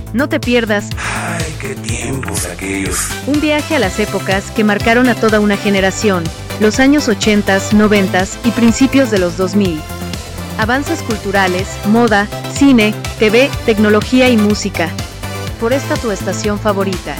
No te pierdas Ay, qué tiempos aquellos. un viaje a las épocas que marcaron a toda una generación, los años 80, 90 y principios de los 2000. Avances culturales, moda, cine, TV, tecnología y música. Por esta tu estación favorita.